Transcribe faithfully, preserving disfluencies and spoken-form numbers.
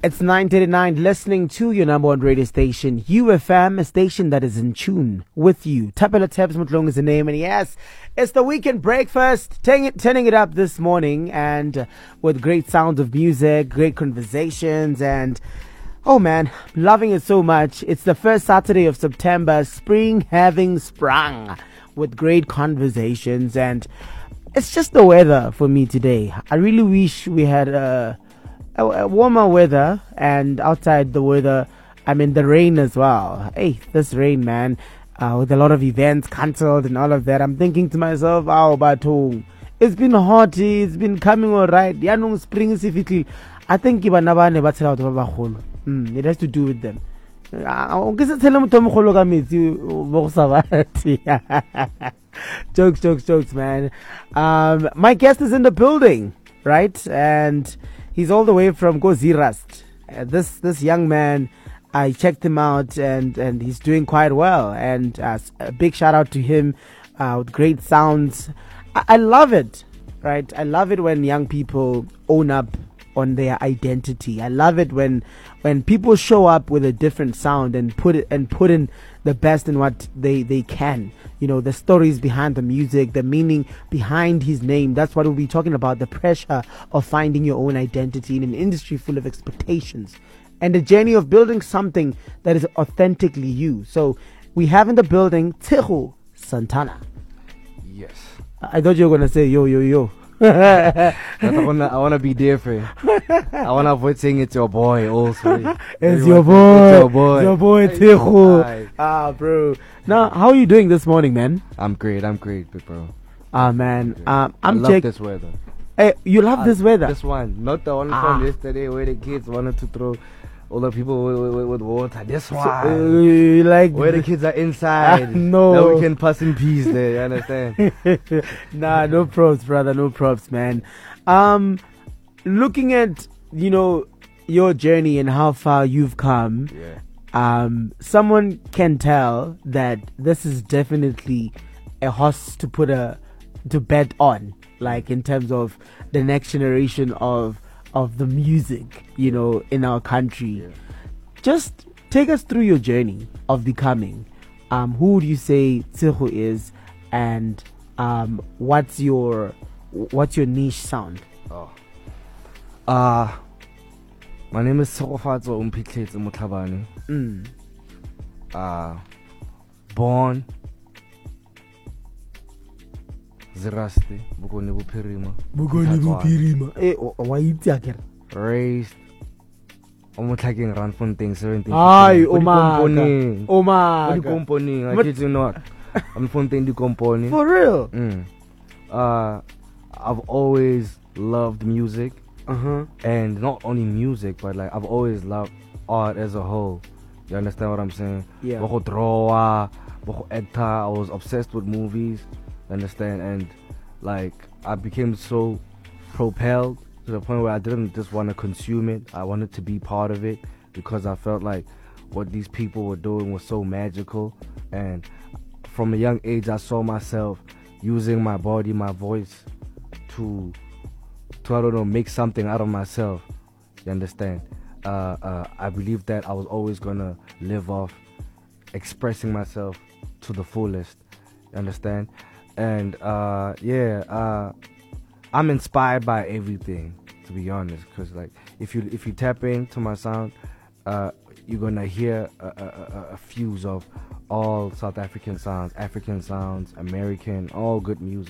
It's nine thirty-nine, listening to your number one radio station, U F M, a station that is in tune with you. Tapela Tabs Mutlong is the name, and yes, it's the weekend breakfast, turning it, turning it up this morning, and uh, with great sounds of music, great conversations, and oh man, loving it so much. It's the first Saturday of September, spring having sprung, with great conversations, and it's just the weather for me today. I really wish we had a... A, a warmer weather, and outside the weather, I mean the rain as well. Hey, this rain, man, uh, with a lot of events cancelled and all of that. I'm thinking to myself, oh, but oh, it's been hot, it's been coming all right. Yanong spring is if it. I think mm, it has to do with them. Jokes, jokes, jokes, man. Um, my guest is in the building, right? And he's all the way from Gozirast. Uh, this this young man, I checked him out, and, and he's doing quite well. And uh, a big shout out to him uh, with great sounds. I, I love it, right? I love it when young people own up on their identity. I love it when when people show up with a different sound and put it and put in the best in what they, they can. You know, the stories behind the music, the meaning behind his name. That's what we'll be talking about, the pressure of finding your own identity in an industry full of expectations and the journey of building something that is authentically you. So we have in the building Tshego Santana. Yes. I thought you were going to say yo, yo, yo. I wanna, I wanna be different. I wanna avoid saying it's your boy also. It's your boy. It's your boy. Your boy Tshego. Ah, bro. Now, how are you doing this morning, man? I'm great. I'm great, big bro. Ah, man. Um, I'm I love check- this weather. Hey, you love I, this weather? This one, not the one ah. from yesterday where the kids wanted to throw all the people with, with, with water. This one, so, uh, like where the kids are inside. Uh, no, now we can pass in peace there. You understand? Nah, no props, brother. No props, man. Um, looking at you know your journey and how far you've come. Yeah. Um, someone can tell that this is definitely a horse to put a to bet on, like in terms of the next generation of of the music, you know, in our country. Yeah. Just take us through your journey of becoming. Um, who would you say Tshego is, and um, what's your what's your niche sound? Oh. Uh my name is Tshegofatso Umpitletse Motlhabane. Mm. Uh born Zeraste, Bokone Bophirima. Bokone Bophirima. Eh, wa itse akere? Raised on Motlhakeng Randfontein seventeen. Ay, Omar. Omar. What componing? I kid you not. I'm Fontaine di Componi. For real? Mm. Uh I've always loved music. Uh-huh. And not only music, but like I've always loved art as a whole. You understand what I'm saying? Yeah. Boko draw, boko actor. I was obsessed with movies. Understand? And like I became so propelled to the point where I didn't just want to consume it. I wanted to be part of it because I felt like what these people were doing was so magical. And from a young age, I saw myself using my body, my voice to to I don't know, make something out of myself. You understand? Uh, uh, I believe that I was always gonna live off expressing myself to the fullest. You understand? And uh, yeah, uh, I'm inspired by everything, to be honest. Cause like if you if you tap into my sound, uh, you're gonna hear a, a, a, a fuse of all South African sounds, African sounds, American, all good music.